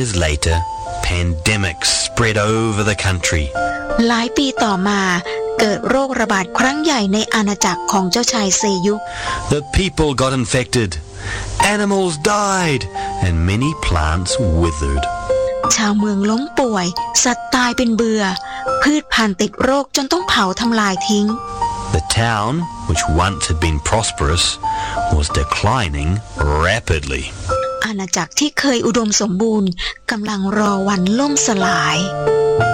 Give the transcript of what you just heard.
years later, pandemics spread over the country. หลายปีต่อมาเกิดโรคระบาดครั้งใหญ่ในอาณาจักรของเจ้าชายเซยุก The people got infected, animals died, and many plants withered. ชาวเมืองล้มป่วยสัตว์ตายเป็นเบื่อพืชพันธุ์ติดโรคจนต้องเผาทำลายทิ้ง The town, which once had been prosperous, was declining rapidly. อาณาจักรที่เคยอุดมสมบูรณ์กำลังรอวันล่มสลาย